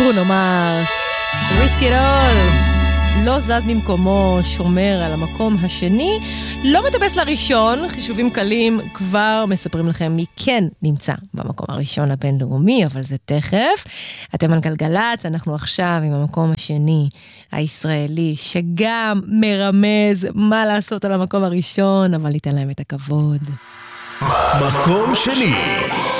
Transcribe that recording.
ברונו מרס, Risk It All. לא זז ממקומו, שומר על המקום השני, לא מטפס לראשון. חישובים קלים כבר מספרים לכם מי כן נמצא במקום הראשון הבינלאומי, אבל זה תכף. אתם על גלגלץ, אנחנו עכשיו עם המקום השני הישראלי, שגם מרמז מה לעשות על המקום הראשון, אבל ניתן להם את הכבוד. מקום שני.